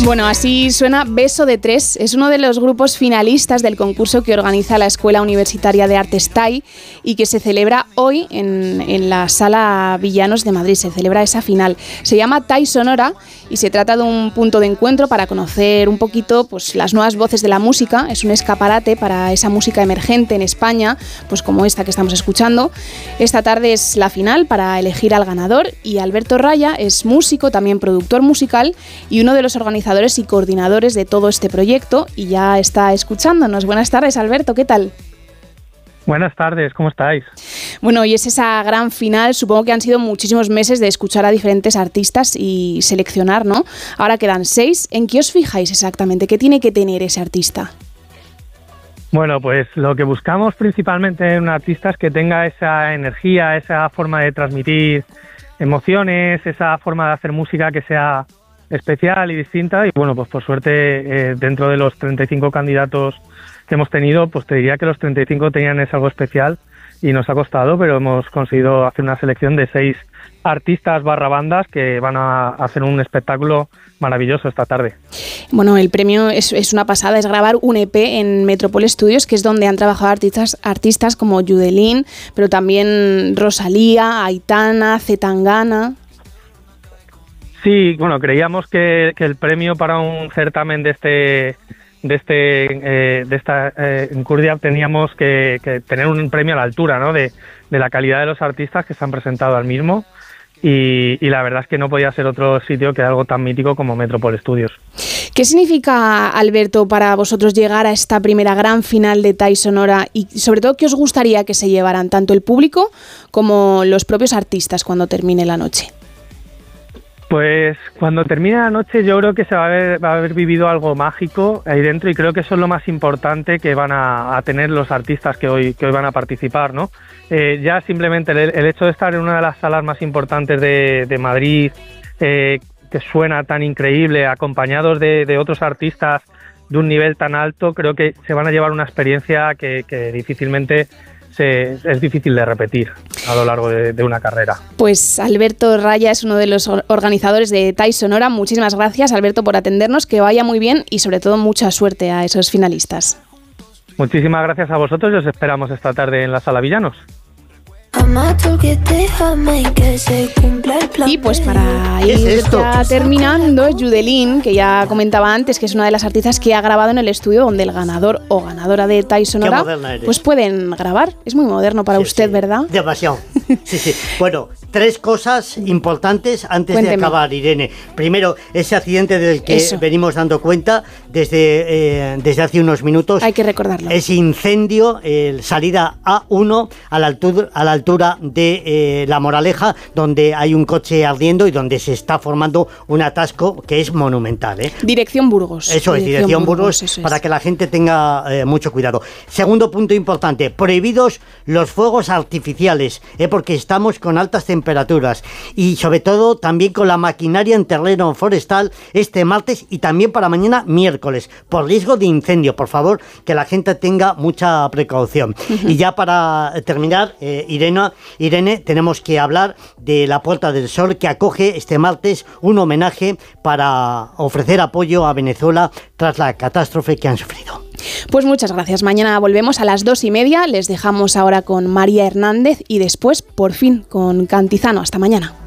Bueno, así suena Beso de Tres. Es uno de los grupos finalistas del concurso que organiza la Escuela Universitaria de Artes TAI y que se celebra hoy en la Sala Villanos de Madrid. Se celebra esa final. Se llama TAI Sonora y se trata de un punto de encuentro para conocer un poquito pues, las nuevas voces de la música. Es un escaparate para esa música emergente en España, pues como esta que estamos escuchando. Esta tarde es la final para elegir al ganador y Alberto Raya es músico, también productor musical y uno de los organizadores y coordinadores de todo este proyecto y ya está escuchándonos. Buenas tardes, Alberto, ¿qué tal? Buenas tardes, ¿cómo estáis? Bueno, y es esa gran final, supongo que han sido muchísimos meses de escuchar a diferentes artistas y seleccionar, ¿no? Ahora quedan 6. ¿En qué os fijáis exactamente? ¿Qué tiene que tener ese artista? Bueno, pues lo que buscamos principalmente en un artista es que tenga esa energía, esa forma de transmitir emociones, esa forma de hacer música que sea especial y distinta. Y bueno, pues por suerte dentro de los 35 candidatos que hemos tenido, pues te diría que los 35 tenían algo especial y nos ha costado, pero hemos conseguido hacer una selección de 6 artistas barra bandas que van a hacer un espectáculo maravilloso esta tarde. Bueno, el premio es una pasada, es grabar un EP en Metropol Studios, que es donde han trabajado artistas como Yudelín, pero también Rosalía, Aitana, Zetangana. Sí, bueno, creíamos que el premio para un certamen de esta incursia teníamos que tener un premio a la altura, ¿no? de la calidad de los artistas que se han presentado al mismo y la verdad es que no podía ser otro sitio que algo tan mítico como Metropol Studios. ¿Qué significa, Alberto, para vosotros llegar a esta primera gran final de TAI Sonora y sobre todo qué os gustaría que se llevaran tanto el público como los propios artistas cuando termine la noche? Pues cuando termine la noche yo creo que se va a haber vivido algo mágico ahí dentro y creo que eso es lo más importante que van a tener los artistas que hoy van a participar, ¿no? Ya simplemente el hecho de estar en una de las salas más importantes de Madrid, que suena tan increíble, acompañados de otros artistas de un nivel tan alto, creo que se van a llevar una experiencia que difícilmente es difícil de repetir a lo largo de una carrera. Pues Alberto Raya es uno de los organizadores de TAI Sonora. Muchísimas gracias, Alberto, por atendernos, que vaya muy bien y sobre todo mucha suerte a esos finalistas. Muchísimas gracias a vosotros y os esperamos esta tarde en la Sala Villanos. Y pues para ir ya terminando, Yudelín, que ya comentaba antes que es una de las artistas que ha grabado en el estudio donde el ganador o ganadora de TAI Sonora pues pueden grabar. Es muy moderno para usted, ¿verdad? Demasiado. Sí. Bueno, 3 cosas importantes antes de acabar, Irene. Primero, ese accidente del que venimos dando cuenta desde hace unos minutos. Hay que recordarlo. Ese incendio, salida A1 a la altura de La Moraleja, donde hay un coche ardiendo y donde se está formando un atasco que es monumental. Dirección Burgos. Eso es, dirección Burgos, para que la gente tenga mucho cuidado. Segundo punto importante, prohibidos los fuegos artificiales, porque estamos con altas temperaturas y sobre todo también con la maquinaria en terreno forestal este martes y también para mañana miércoles, por riesgo de incendio. Por favor, que la gente tenga mucha precaución. Y ya para terminar, Irene, tenemos que hablar de la Puerta del Sol, que acoge este martes un homenaje para ofrecer apoyo a Venezuela tras la catástrofe que han sufrido. Pues muchas gracias. Mañana volvemos a las 2:30. Les dejamos ahora con María Hernández y después, por fin, con Cantizano. Hasta mañana.